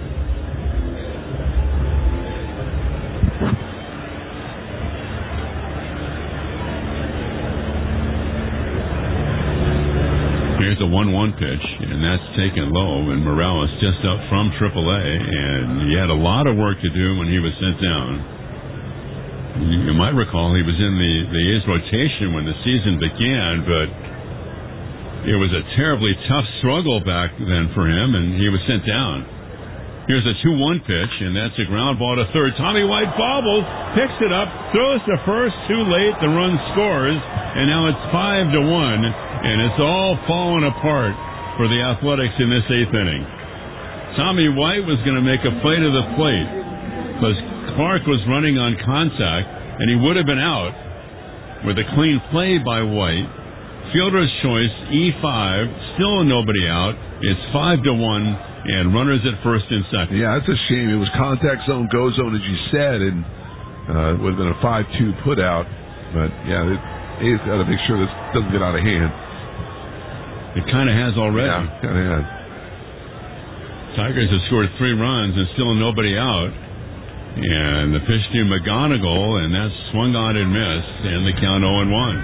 A: Here's a one one pitch, and that's taken low, and Morales just up from triple A, and he had a lot of work to do when he was sent down. You might recall he was in the, the A's rotation when the season began, but it was a terribly tough struggle back then for him, and he was sent down. Here's a two one pitch, and that's a ground ball to third. Tommy White bobbles, picks it up, throws to first, too late, the run scores, and now it's five to one. And it's all falling apart for the Athletics in this eighth inning. Tommy White was going to make a play to the plate because Clark was running on contact, and he would have been out with a clean play by White. Fielder's choice, E five, still nobody out. It's five to one, and runners at first and second.
B: Yeah, that's a shame. It was contact zone, go zone, as you said, and uh, it would have been a five two put out. But, yeah, it, A's got to make sure this doesn't get out of hand.
A: It kind of has already.
B: Yeah, kind of has.
A: Tigers have scored three runs and still nobody out. And the pitch to McGonigal, and that's swung on and missed, and the count oh and one.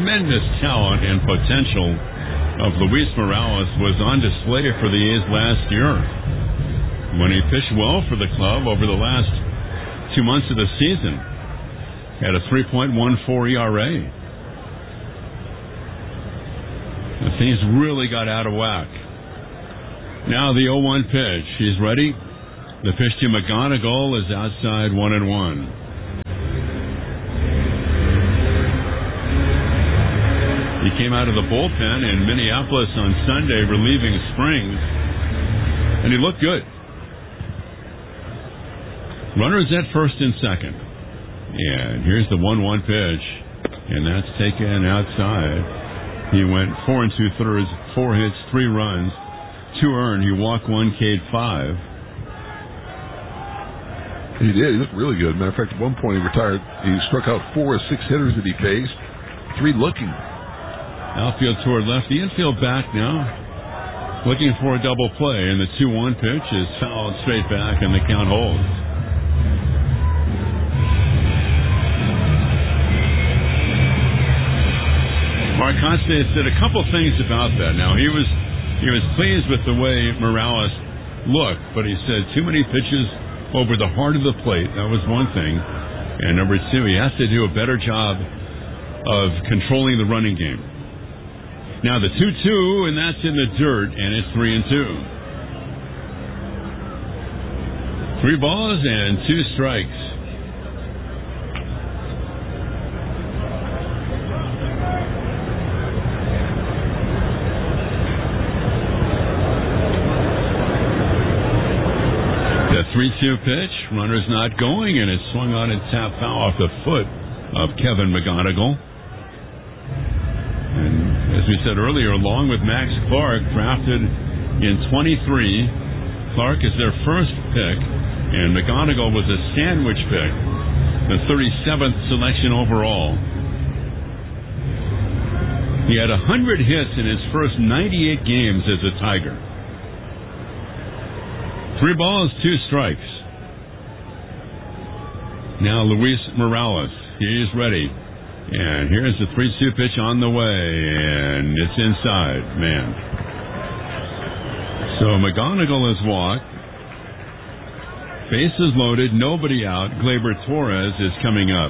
A: tremendous talent and potential of Luis Morales was on display for the A's last year when he pitched well for the club over the last two months of the season at a three point one four E R A. And things really got out of whack. Now the oh one pitch. He's ready. The pitch to McGonigal is outside one and one. He came out of the bullpen in Minneapolis on Sunday relieving Springs, and he looked good. Runners at first and second. And here's the one one pitch, and that's taken outside. He went four and two thirds, four hits, three runs, two earned. He walked one, K'd five.
B: He did. He looked really good. Matter of fact, at one point he retired. He struck out four or six hitters that he faced, three looking.
A: Outfield toward left, the infield back now, looking for a double play, and the two one pitch is fouled straight back, and the count holds. Mark Constance said a couple things about that. Now, he was he was pleased with the way Morales looked, but he said too many pitches over the heart of the plate. That was one thing. And number two, he has to do a better job of controlling the running game. Now the two two, and that's in the dirt, and it's three and two. Three balls and two strikes. The three two pitch, runner's not going, and it's swung on and tapped foul off the foot of Kevin McGonigal. And as we said earlier, along with Max Clark, drafted in twenty-three, Clark is their first pick, and McGonigal was a sandwich pick, the thirty-seventh selection overall. He had one hundred hits in his first ninety-eight games as a Tiger. Three balls, two strikes. Now Luis Morales, he's ready. And here's the three two pitch on the way, and it's inside, man. So McGonigal has walked. Bases loaded, nobody out. Gleyber Torres is coming up.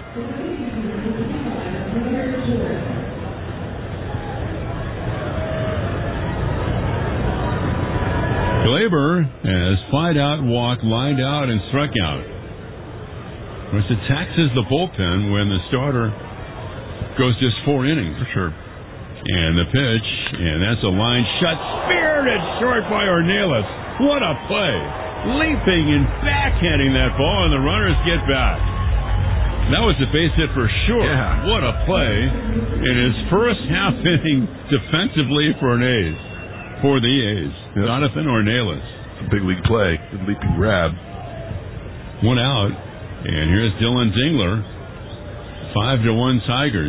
A: Gleyber has flied out, walked, lined out, and struck out. Of course, it taxes the bullpen when the starter goes just four innings.
B: For sure.
A: And the pitch, and that's a line shot, speared it short by Ornelas. What a play. Leaping and backhanding that ball, and the runners get back. That was a base hit for sure.
B: Yeah.
A: What a play in his first half inning defensively for an A's. For the A's. Yep. Jonathan Ornelas.
B: It's a big league play. Good leaping grab.
A: One out, and here's Dylan Dingler. Five to one Tigers.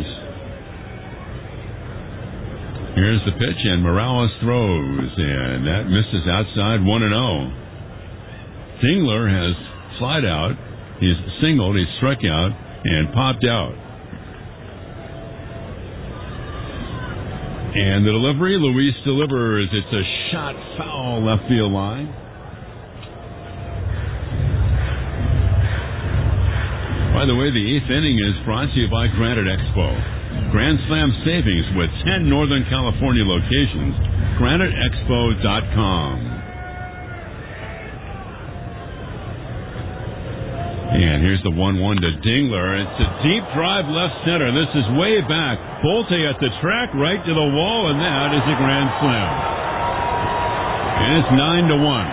A: Here's the pitch, and Morales throws, and that misses outside one and oh. Dingler has flied out. He's singled, he's struck out, and popped out. And the delivery, Luis delivers. It's a shot foul left field line. By the way, the eighth inning is brought to you by Granite Expo. Grand Slam savings with ten Northern California locations. Granite Expo dot com. And here's the one one to Dingler. It's a deep drive left center. This is way back. Bolte at the track, right to the wall, and that is a grand slam. And it's nine to one.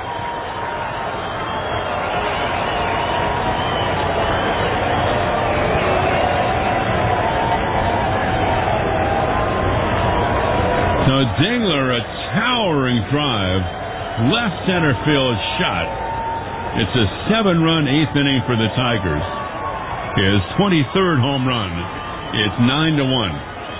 A: So Dingler, a towering drive, left center field shot. It's a seven-run eighth inning for the Tigers. His twenty-third home run. It's nine to one.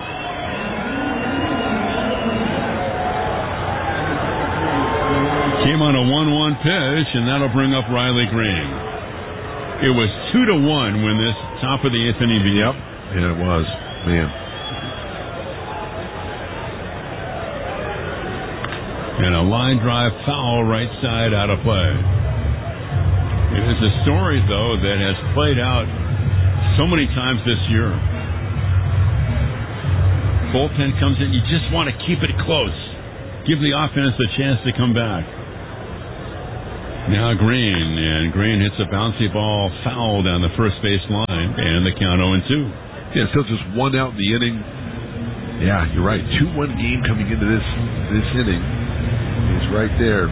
A: Came on a one one pitch, and that'll bring up Riley Green. It was two to one when this top of the eighth inning began.
B: Yep. Yeah, it was. Man.
A: And a line drive foul right side out of play. It is a story, though, that has played out so many times this year. Bullpen comes in, you just want to keep it close. Give the offense a chance to come back. Now Green, and Green hits a bouncy ball foul down the first base line, and the count oh and two.
B: Yeah, still just one out in the inning. Yeah, you're right. two one game coming into this this inning. He's right there.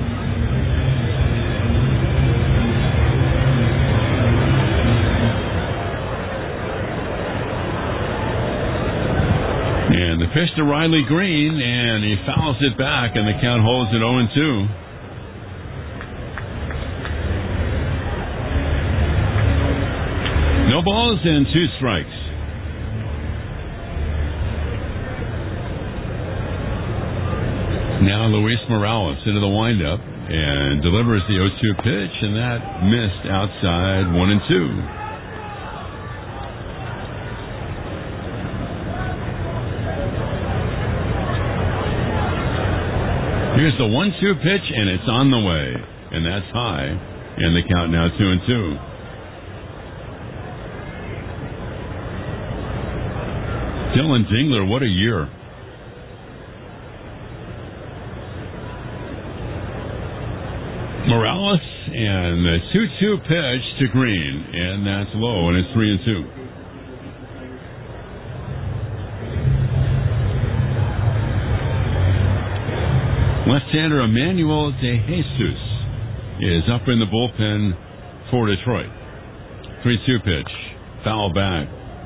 A: And the pitch to Riley Green, and he fouls it back, and the count holds at oh and two. No balls and two strikes. Now Luis Morales into the windup and delivers the oh two pitch, and that missed outside one and two. Here's the one two pitch, and it's on the way, and that's high, and the count now two and two. Dylan Dingler, what a year. Morales, and the two two pitch to Green, and that's low, and it's three and two. Left-hander Emmanuel De Jesus is up in the bullpen for Detroit. three two pitch, foul back.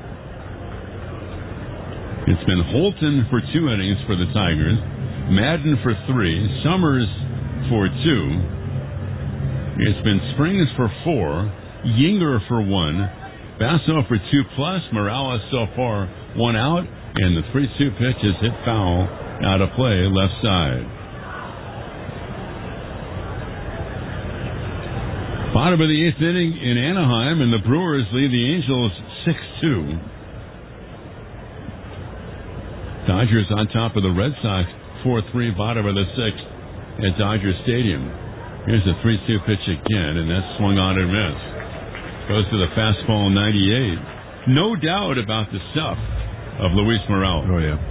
A: It's been Holton for two innings for the Tigers, Madden for three, Summers for two. It's been Springs for four, Yinger for one, Basso for two plus, Morales so far one out, and the three two pitch is hit foul out of play left side. Bottom of the eighth inning in Anaheim, and the Brewers lead the Angels six two. Dodgers on top of the Red Sox four three, bottom of the sixth at Dodger Stadium. Here's a three two pitch again, and that's swung on and missed. Goes to the fastball ninety-eight. No doubt about the stuff of Luis Morales.
B: Oh, yeah.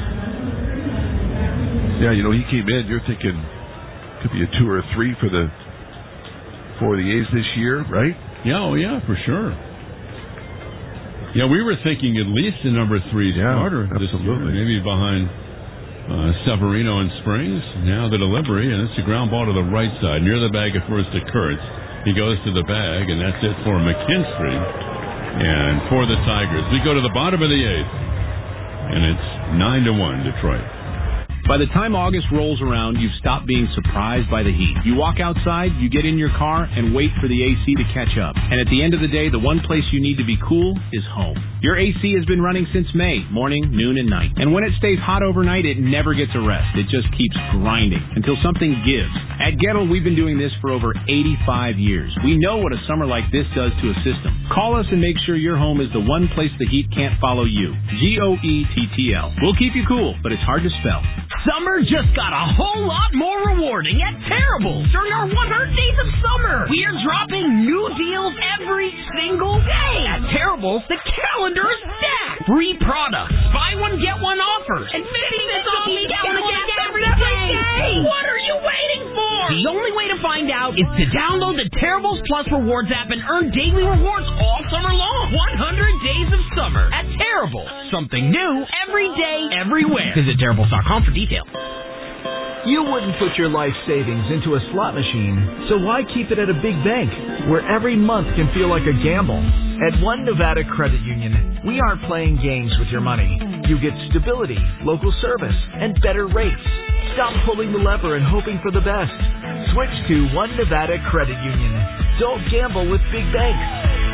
B: Yeah, you know, he came in, you're thinking could be a two or a three for the for the A's this year, right?
A: Yeah, oh, yeah, for sure. Yeah, we were thinking at least a number three
B: yeah,
A: starter this year, maybe behind uh, Severino and Springs. Now the delivery, and it's a ground ball to the right side, near the bag at first to Kurtz. He goes to the bag, and that's it for McKinstry. And for the Tigers, we go to the bottom of the eighth, and it's nine to one Detroit.
I: By the time August rolls around, you've stopped being surprised by the heat. You walk outside, you get in your car, and wait for the A C to catch up. And at the end of the day, the one place you need to be cool is home. Your A C has been running since May, morning, noon, and night. And when it stays hot overnight, it never gets a rest. It just keeps grinding until something gives. At Gettle, we've been doing this for over eighty-five years. We know what a summer like this does to a system. Call us and make sure your home is the one place the heat can't follow you. G O E T T L. We'll keep you cool, but it's hard to spell.
J: Summer just got a whole lot more rewarding at Terrible's during our one hundred days of summer. We are dropping new deals every single day. At Terrible's, the calendar is stacked. Free products, buy one, get one offers, and fifty cents off each gallon of gas every day. What are you waiting for? The only way to find out is to download the Terrible's Plus Rewards app and earn daily rewards all summer long. one hundred days of summer at Terrible's. Something new every day, everywhere. Visit Terrible's dot com for details.
S: You wouldn't put your life savings into a slot machine, so why keep it at a big bank where every month can feel like a gamble? At One Nevada Credit Union, we aren't playing games with your money. You get stability, local service, and better rates. Stop pulling the lever and hoping for the best. Switch to One Nevada Credit Union. Don't gamble with big banks.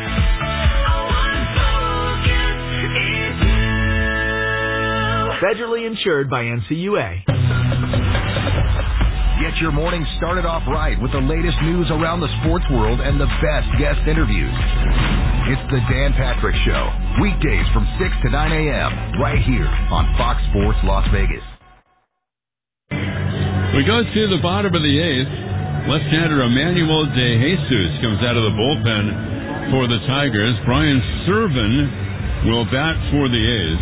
S: Federally insured by N C U A.
G: Get your morning started off right with the latest news around the sports world and the best guest interviews. It's the Dan Patrick Show, weekdays from six to nine a.m. right here on Fox Sports Las Vegas.
A: We go to the bottom of the eighth. Left-hander Emmanuel De Jesus comes out of the bullpen for the Tigers. Brian Serven will bat for the A's.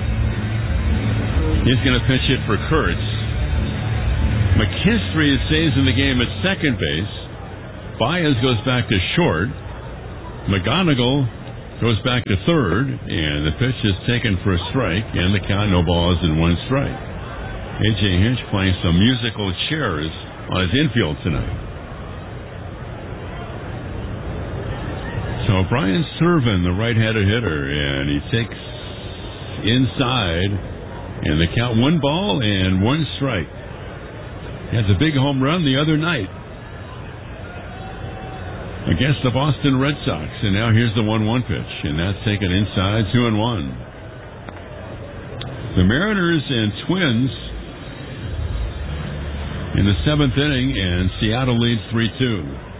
A: He's going to pitch it for Kurtz. McKinstry stays in the game at second base. Baez goes back to short. McGonigal goes back to third, and the pitch is taken for a strike, and the count, no balls and one strike. A J Hinch playing some musical chairs on his infield tonight. So Brian Serven, the right-handed hitter, and he takes inside, and the count one ball and one strike. He has a big home run the other night against the Boston Red Sox, and now here's the one one pitch, and that's taken inside, two and one. The Mariners and Twins in the seventh inning, and Seattle leads three two.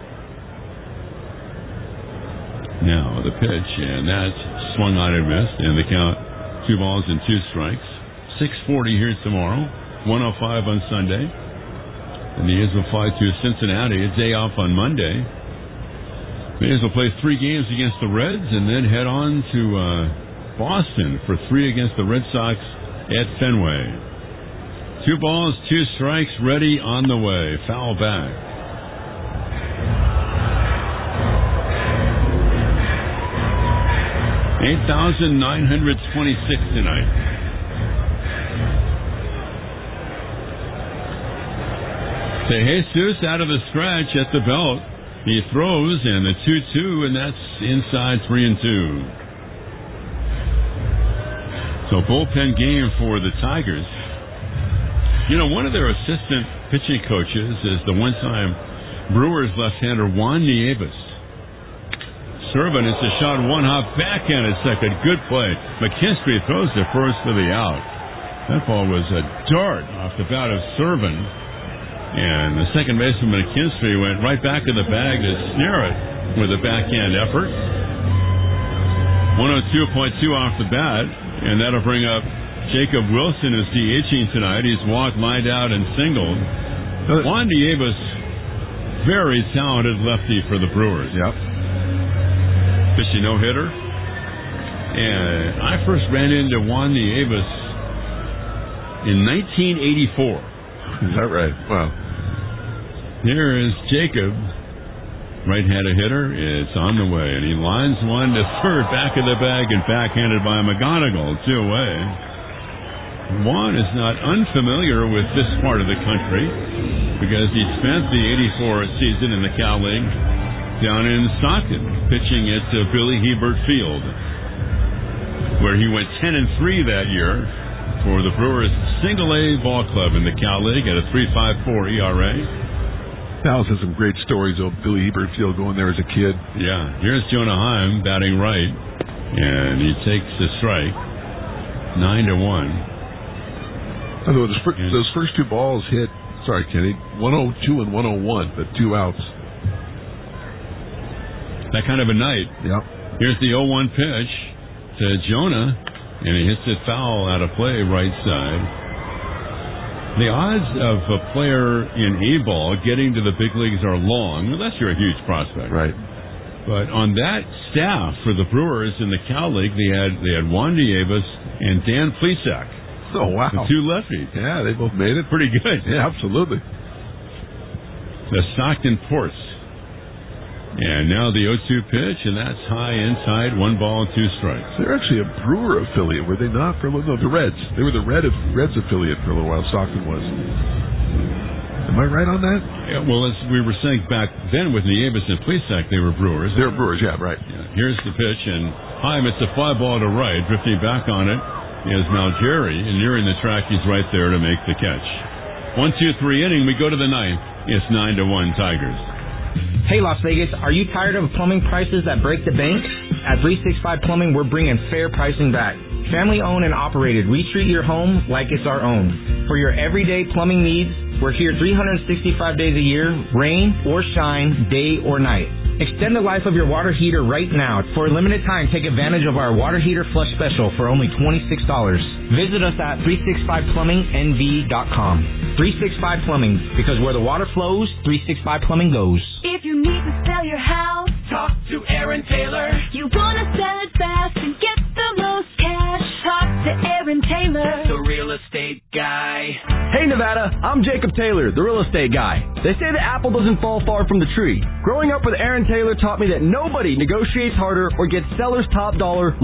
A: Now the pitch, and that's swung on and missed, and the count, two balls and two strikes. six forty here tomorrow, one oh five on Sunday. And the A's will fly to Cincinnati, a day off on Monday. The A's will play three games against the Reds and then head on to uh, Boston for three against the Red Sox at Fenway. Two balls, two strikes, ready on the way. Foul back. eight thousand nine hundred twenty-six tonight. De Jesus out of the stretch at the belt. He throws, and the two two, and that's inside three and two. So bullpen game for the Tigers. You know, one of their assistant pitching coaches is the one-time Brewers left-hander Juan Nieves. Serven, it's a shot, one hop backhand at second. Good play. McKinstry throws to first for the out. That ball was a dart off the bat of Serven. And the second baseman McKinstry went right back in the bag to snare it with a backhand effort. one oh two point two off the bat, and that'll bring up Jacob Wilson is DHing tonight. He's walked, lined out, and singled. Juan Nieves, very talented lefty for the Brewers.
B: Yep.
A: Pitching no-hitter. And I first ran into Juan Nieves in nineteen eighty-four.
B: Is that right? Wow.
A: Here is Jacob, right-handed hitter. It's on the way, and he lines one to third, back of the bag, and backhanded by McGonigal, two away. Juan is not unfamiliar with this part of the country because he spent the eighty-four season in the Cal League down in Stockton, pitching at uh, Billy Hebert Field, where he went ten and three that year for the Brewers single-A ball club in the Cal League at a three point five four E R A.
B: Dallas has some great stories of Billy Hebert Field going there as a kid.
A: Yeah, here's Jonah Heim batting right, and he takes the strike, nine to one.
B: Although those, first, those first two balls hit, sorry, Kenny, one oh two and one oh one, but two outs.
A: That kind of a night.
B: Yep.
A: Here's the oh one pitch to Jonah, and he hits it foul out of play, right side. The odds of a player in A-ball getting to the big leagues are long, unless you're a huge prospect.
B: Right.
A: But on that staff for the Brewers in the Cal League, they had they had Juan Nieves and Dan Plesac.
B: Oh, wow.
A: The two lefties.
B: Yeah, they both made it.
A: Pretty good.
B: Yeah, absolutely.
A: The Stockton Ports. And now the oh two pitch, and that's high inside, one ball, two strikes.
B: They're actually a Brewer affiliate, were they not? For a little, no, the Reds. They were the Red Reds affiliate for a little while, Stockton was. Am I right on that?
A: Yeah, well, as we were saying back then with Nieves and Plesac, they were Brewers.
B: They were Brewers, yeah, right.
A: Yeah. Here's the pitch, and Heim, it's a fly ball to right. Drifting back on it is Malgeri, and nearing the track, he's right there to make the catch. One, two, three inning, we go to the ninth. It's nine to one Tigers.
K: Hey, Las Vegas, are you tired of plumbing prices that break the bank? At three sixty-five Plumbing, we're bringing fair pricing back. Family owned and operated, we treat your home like it's our own. For your everyday plumbing needs, we're here three hundred sixty-five days a year, rain or shine, day or night. Extend the life of your water heater right now. For a limited time, take advantage of our water heater flush special for only twenty-six dollars. Visit us at three sixty-five plumbing n v dot com. three sixty-five Plumbing, because where the water flows, three sixty-five Plumbing goes.
M: If you need to sell your house,
J: Talk to Aaron Taylor.
M: You wanna sell it fast and get the most cash, talk to Aaron Taylor.
J: The real estate guy.
N: Hey Nevada, I'm Jacob Taylor, the real estate guy. They say the apple doesn't fall far from the tree. Growing up with Aaron Taylor taught me that nobody negotiates harder or gets seller's top dollar